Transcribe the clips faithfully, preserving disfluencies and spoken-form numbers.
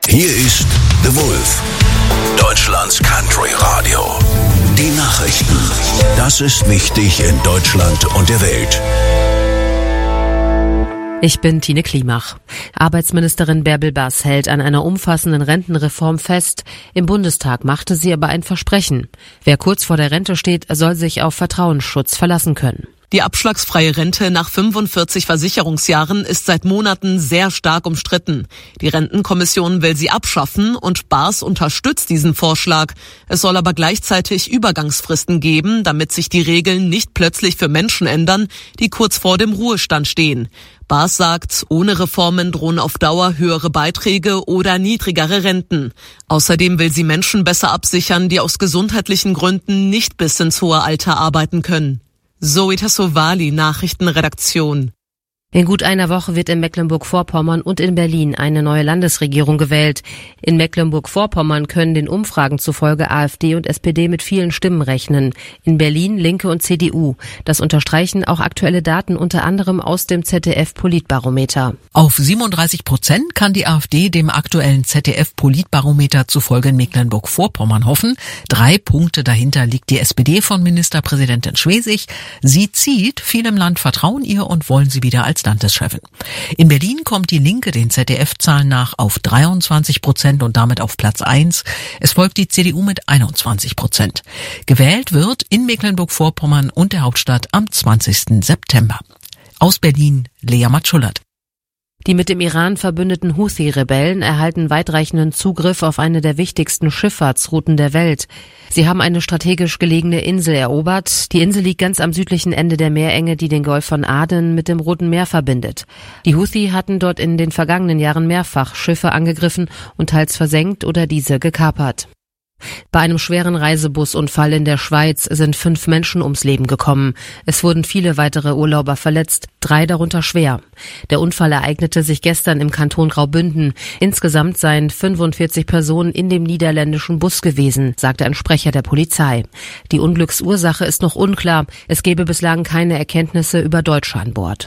Hier ist The Wolf, Deutschlands Country Radio. Die Nachrichten. Das ist wichtig in Deutschland und der Welt. Ich bin Tine Klimach. Arbeitsministerin Bärbel Bass hält an einer umfassenden Rentenreform fest. Im Bundestag machte sie aber ein Versprechen. Wer kurz vor der Rente steht, soll sich auf Vertrauensschutz verlassen können. Die abschlagsfreie Rente nach fünfundvierzig Versicherungsjahren ist seit Monaten sehr stark umstritten. Die Rentenkommission will sie abschaffen und Baas unterstützt diesen Vorschlag. Es soll aber gleichzeitig Übergangsfristen geben, damit sich die Regeln nicht plötzlich für Menschen ändern, die kurz vor dem Ruhestand stehen. Baas sagt, ohne Reformen drohen auf Dauer höhere Beiträge oder niedrigere Renten. Außerdem will sie Menschen besser absichern, die aus gesundheitlichen Gründen nicht bis ins hohe Alter arbeiten können. Zoe Tassovali, Nachrichtenredaktion. In gut einer Woche wird in Mecklenburg-Vorpommern und in Berlin eine neue Landesregierung gewählt. In Mecklenburg-Vorpommern können den Umfragen zufolge AfD und S P D mit vielen Stimmen rechnen. In Berlin Linke und C D U. Das unterstreichen auch aktuelle Daten unter anderem aus dem Z D F-Politbarometer. Auf siebenunddreißig Prozent kann die AfD dem aktuellen Z D F-Politbarometer zufolge in Mecklenburg-Vorpommern hoffen. Drei Punkte dahinter liegt die S P D von Ministerpräsidentin Schwesig. Sie zieht, viele im Land vertrauen ihr und wollen sie wieder als Landeschefin. In Berlin kommt die Linke den Z D F-Zahlen nach auf dreiundzwanzig Prozent und damit auf Platz eins. Es folgt die C D U mit einundzwanzig Prozent. Gewählt wird in Mecklenburg-Vorpommern und der Hauptstadt am zwanzigsten September. Aus Berlin, Lea Matschullert. Die mit dem Iran verbündeten Houthi-Rebellen erhalten weitreichenden Zugriff auf eine der wichtigsten Schifffahrtsrouten der Welt. Sie haben eine strategisch gelegene Insel erobert. Die Insel liegt ganz am südlichen Ende der Meerenge, die den Golf von Aden mit dem Roten Meer verbindet. Die Houthi hatten dort in den vergangenen Jahren mehrfach Schiffe angegriffen und teils versenkt oder diese gekapert. Bei einem schweren Reisebusunfall in der Schweiz sind fünf Menschen ums Leben gekommen. Es wurden viele weitere Urlauber verletzt, drei darunter schwer. Der Unfall ereignete sich gestern im Kanton Graubünden. Insgesamt seien fünfundvierzig Personen in dem niederländischen Bus gewesen, sagte ein Sprecher der Polizei. Die Unglücksursache ist noch unklar. Es gebe bislang keine Erkenntnisse über Deutsche an Bord.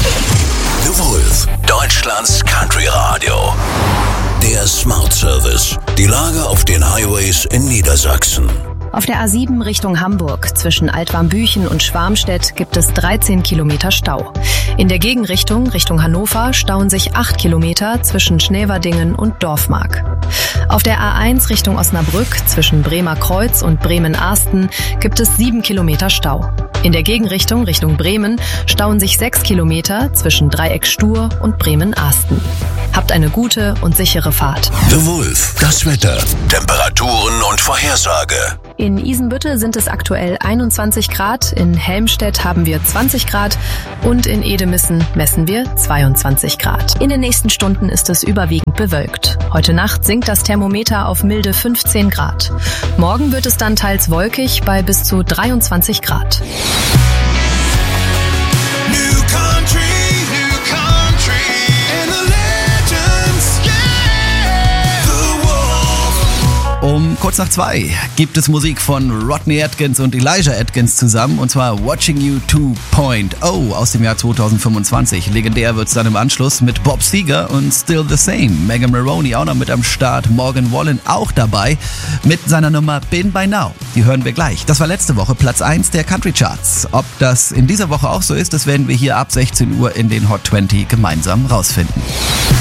The Wolf, Deutschlands Country Radio. Der Smart Service. Die Lage auf den Highways in Niedersachsen. Auf der A sieben Richtung Hamburg zwischen Altwarmbüchen und Schwarmstedt gibt es dreizehn Kilometer Stau. In der Gegenrichtung Richtung Hannover stauen sich acht Kilometer zwischen Schneverdingen und Dorfmark. Auf der A eins Richtung Osnabrück zwischen Bremer Kreuz und Bremen-Arsten gibt es sieben Kilometer Stau. In der Gegenrichtung Richtung Bremen stauen sich sechs Kilometer zwischen Dreieck Stur und Bremen-Arsten. Habt eine gute und sichere Fahrt. The Wolf, das Wetter, Temperaturen und Vorhersage. In Isenbüttel sind es aktuell einundzwanzig Grad, in Helmstedt haben wir zwanzig Grad und in Edemissen messen wir zweiundzwanzig Grad. In den nächsten Stunden ist es überwiegend bewölkt. Heute Nacht sinkt das Thermometer auf milde fünfzehn Grad. Morgen wird es dann teils wolkig bei bis zu dreiundzwanzig Grad. Um kurz nach zwei gibt es Musik von Rodney Atkins und Elijah Atkins zusammen, und zwar Watching You two point oh aus dem Jahr zweitausendfünfundzwanzig. Legendär wird's dann im Anschluss mit Bob Seger und Still the Same. Megan Maroney auch noch mit am Start, Morgan Wallen auch dabei mit seiner Nummer Been By Now. Die hören wir gleich. Das war letzte Woche Platz eins der Country Charts. Ob das in dieser Woche auch so ist, das werden wir hier ab sechzehn Uhr in den Hot zwanzig gemeinsam rausfinden.